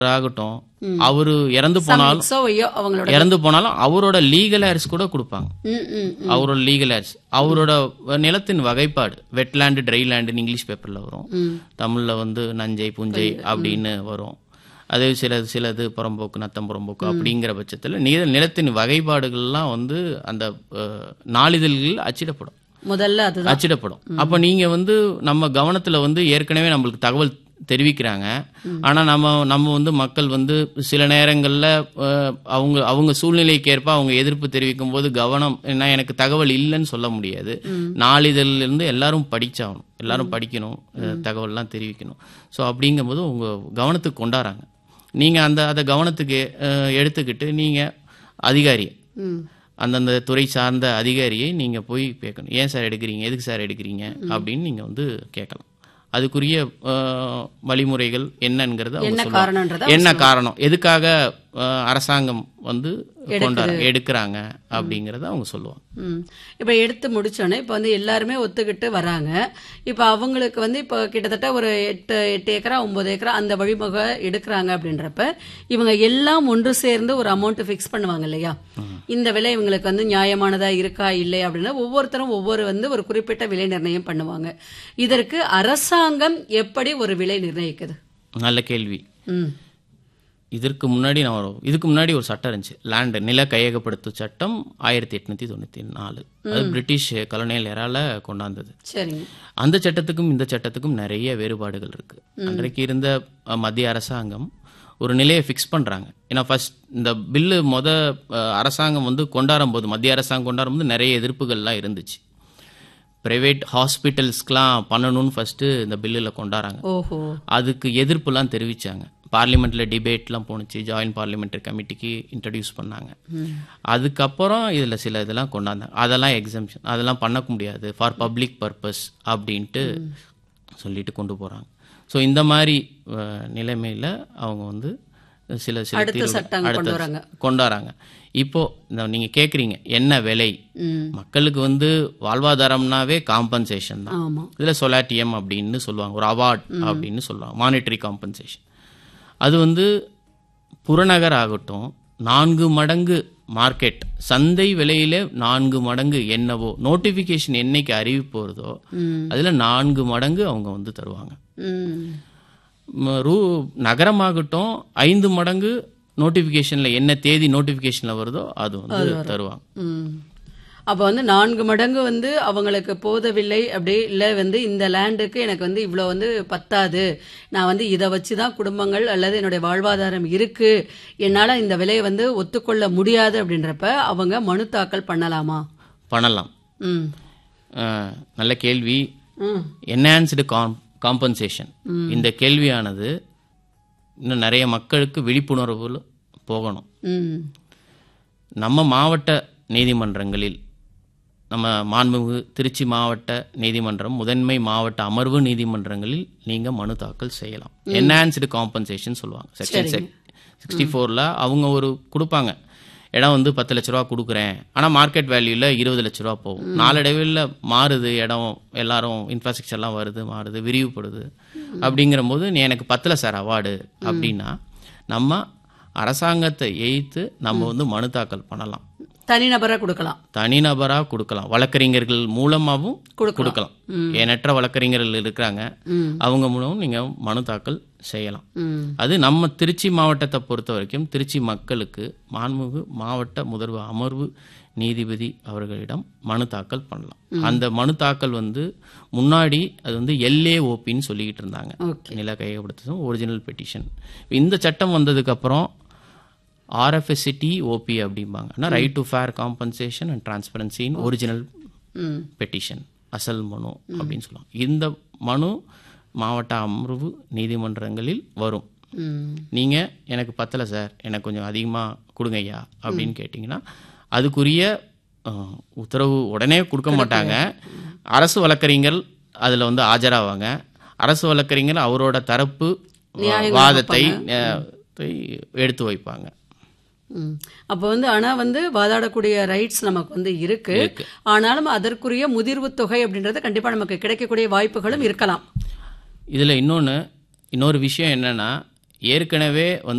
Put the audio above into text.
ஆகட்டும், அவரு இறந்து போனாலும் அவரோட லீகல் ஏர்ஸ் கூட கொடுப்பாங்க. அவரோட லீகல் ஏர்ஸ், அவரோட நிலத்தின் வகைப்பாடு, வெட்லேண்டு ட்ரைலேண்டுன்னு இங்கிலீஷ் பேப்பர்ல வரும், தமிழ்ல நஞ்சை புஞ்சை அப்படின்னு வரும். அது சிலது புறம்போக்கு, நத்தம் புறம்போக்கு அப்படிங்கிற பட்சத்தில் நிலத்தின் வகைப்பாடுகள்லாம் அந்த நாளிதழ்கள் அச்சிடப்படும், முதல்ல அச்சிடப்படும். அப்ப நீங்க நம்ம கவனத்துல ஏற்கனவே நம்மளுக்கு தகவல் தெரிவிக்கிறாங்க. ஆனா நம்ம மக்கள் சில நேரங்கள்ல அவங்க சூழ்நிலைக்கு ஏற்ப அவங்க எதிர்ப்பு தெரிவிக்கும் போது கவனம் என்ன, எனக்கு தகவல் இல்லைன்னு சொல்ல முடியாது. நாளிதழ்ல இருந்து எல்லாரும் படிச்சாகணும், எல்லாரும் படிக்கணும், தகவல்லாம் தெரிவிக்கணும். ஸோ அப்படிங்கும் போது உங்க கவனத்துக்கு கொண்டாடுறாங்க. நீங்க அதை கவனத்துக்கு எடுத்துக்கிட்டு நீங்க அதிகாரி, அந்தந்த துறை சார்ந்த அதிகாரியை நீங்க போய் கேட்கணும். ஏன் சார் எடுக்கிறீங்க, எதுக்கு சார் எடுக்கிறீங்க அப்படின்னு நீங்க கேட்கலாம். அதுக்குரிய வழிமுறைகள் என்னங்கிறது, என்ன காரணம், எதுக்காக அரசாங்கம் எடுக்கிறாங்க அப்படிங்கறத அவங்க சொல்லுவாங்க. இப்ப எடுத்து முடிச்சோன்னே இப்ப எல்லாருமே ஒத்துக்கிட்டு வராங்க. இப்ப அவங்களுக்கு இப்ப கிட்டத்தட்ட ஒரு 8 ஏக்கரா 9 ஏக்கரா அந்த வழிமுறை எடுக்கிறாங்க அப்படின்றப்ப இவங்க எல்லாம் ஒன்று சேர்ந்து ஒரு அமௌண்ட் பிக்ஸ் பண்ணுவாங்க இல்லையா? இந்த விலை இவங்களுக்கு நியாயமானதா இருக்கா இல்லையா அப்படின்னா ஒவ்வொருத்தரும் ஒவ்வொரு ஒரு குறிப்பிட்ட விலை நிர்ணயம் பண்ணுவாங்க. இதற்கு அரசாங்கம் எப்படி ஒரு விலை நிர்ணயிக்குது? நல்ல கேள்வி. இதுக்கு முன்னாடி ஒரு சட்டம் இருந்துச்சு, லேண்ட் நில கையகப்படுத்து சட்டம் 1894. அது பிரிட்டிஷ் கலோனியல் ஏரால கொண்டாந்தது. அந்த சட்டத்துக்கும் இந்த சட்டத்துக்கும் நிறைய வேறுபாடுகள் இருக்கு. அன்றைக்கு இருந்த மத்திய அரசாங்கம் ஒரு நிலையை ஃபிக்ஸ் பண்றாங்க. ஏன்னா ஃபர்ஸ்ட் இந்த பில்லு அரசாங்கம் மத்திய அரசாங்கம் கொண்டாடும் போது நிறைய எதிர்ப்புகள்லாம் இருந்துச்சு. பிரைவேட் ஹாஸ்பிட்டல்ஸ்க்குலாம் பண்ணணும்னு ஃபர்ஸ்ட் இந்த பில்லில் கொண்டாடுறாங்க. அதுக்கு எதிர்ப்புலாம் தெரிவிச்சாங்க. பார்லிமெண்ட்ல டிபேட்லாம் போணுச்சு, ஜாயின்ட் பார்லிமெண்டரி கமிட்டிக்கு இன்ட்ரடியூஸ் பண்ணாங்க. அதுக்கப்புறம் இதுல சில இதெல்லாம் கொண்டாந்தாங்க. அதெல்லாம் எக்ஸம்ஷன், அதெல்லாம் பண்ண முடியாது, ஃபார் பப்ளிக் பர்பஸ் அப்படின்ட்டு சொல்லிட்டு கொண்டு போறாங்க. ஸோ இந்த மாதிரி நிலைமையில அவங்க சில கொண்டாடுறாங்க. இப்போ நீங்க கேக்குறீங்க என்ன விலை, மக்களுக்கு வாழ்வாதாரம்னாவே காம்பன்சேஷன் தான். இதுல சொலாட்டியம் அப்படின்னு சொல்லுவாங்க, ஒரு அவார்ட் அப்படின்னு சொல்லுவாங்க, மானிட்டரி காம்பன்சேஷன். அது புறநகர் ஆகட்டும் 4 மடங்கு மார்க்கெட் சந்தை விலையில 4 மடங்கு என்னவோ நோட்டிபிகேஷன் என்னைக்கு அறிவிப்பு வருதோ அதுல 4 மடங்கு அவங்க தருவாங்க. நகரமாகட்டும் 5 மடங்கு நோட்டிபிகேஷன்ல என்ன தேதி நோட்டிபிகேஷன்ல வருதோ அது தருவாங்க. அப்ப 4 மடங்கு அவங்களுக்கு போதவில்லை அப்படி இல்ல இந்த லேண்டுக்கு எனக்கு இவ்வளவு பத்தாது, நான் இதை வச்சுதான் குடும்பங்கள் அல்லது என்னுடைய வாழ்வாதாரம் இருக்கு, என்னால இந்த விலையை ஒத்துக்கொள்ள முடியாது அப்படின்றப்ப அவங்க மனு தாக்கல் பண்ணலாமா? பண்ணலாம். நல்ல கேள்வி. என்ஹான்ஸ்டு காம்பன்சேஷன், இந்த கேள்வியானது இன்னும் நிறைய மக்களுக்கு விழிப்புணர்வு போகணும். நம்ம மாவட்ட நீதிமன்றங்களில், நம்ம மாண்புமிகு திருச்சி மாவட்ட நீதிமன்றம், முதன்மை மாவட்ட அமர்வு நீதிமன்றங்களில் நீங்க மனு தாக்கல் செய்யலாம். என்ஹான்ஸ்டு காம்பன்சேஷன் சொல்லுவாங்க. செக்ஷன் 64ல அவங்க ஒரு கொடுப்பாங்க, இடம் 10 லட்ச ரூபா கொடுக்குறேன், ஆனா மார்க்கெட் வேல்யூல 20 லட்ச ரூபா போகும். நாளடைவில் மாறுது, இடம் எல்லாரும் இன்ஃப்ராஸ்ட்ரக்சர்லாம் வருது, மாறுது, விரிவுபடுது. அப்படிங்கிற போது நீ எனக்கு 10 சார் அவார்டு அப்படின்னா நம்ம அரசாங்கத்தை எய்த்து நம்ம மனு தாக்கல் பண்ணலாம். தனிநபரா கொடுக்கலாம், வழக்கறிஞர்கள் மூலமாகவும் கொடுக்கலாம். எண்ணற்ற வழக்கறிஞர்கள் இருக்கிறாங்க, அவங்க மூலமும் நீங்க மனு தாக்கல் செய்யலாம். அது நம்ம திருச்சி மாவட்டத்தை பொறுத்த வரைக்கும் திருச்சி மக்களுக்கு மாண்புமிகு மாவட்ட முதல்வர் அமர்வு நீதிபதி அவர்களிடம் மனு தாக்கல் பண்ணலாம். அந்த மனு தாக்கல் முன்னாடி அது LAOPன்னு சொல்லிக்கிட்டு இருந்தாங்க, நில கையகப்படுத்தும் ஒரிஜினல் பெட்டிஷன். இந்த சட்டம் வந்ததுக்கு அப்புறம் RFST-OP அப்படிம்பாங்க, right to fair compensation and transparency in original petition, அசல் மனு அப்படின்னு சொல்லுவாங்க. இந்த மனு மாவட்ட அமர்வு நீதிமன்றங்களில் வரும். நீங்க எனக்கு 10 சார், எனக்கு கொஞ்சம் அதிகமா கொடுங்க ஐயா அப்படின்னு கேட்டீங்கன்னா அதுக்குரிய உத்தரவு உடனே கொடுக்க மாட்டாங்க. அரசு வழக்கறிஞர் அதுல ஆஜராவாங்க. அரசு வழக்கறிஞர் அவரோட தரப்பு வாதத்தை எடுத்து வைப்பாங்க. அப்ப ஆனா வாதாடக்கூடிய ரைட்ஸ் நமக்கு இருக்கு. ஆனாலும் அதற்குரிய முதிர்வு தொகை அப்படின்றது கண்டிப்பா நமக்கு கிடைக்கக்கூடிய வாய்ப்புகளும் இருக்கலாம். இதுல இன்னொரு விஷயம் என்னன்னா, ஏற்கனவே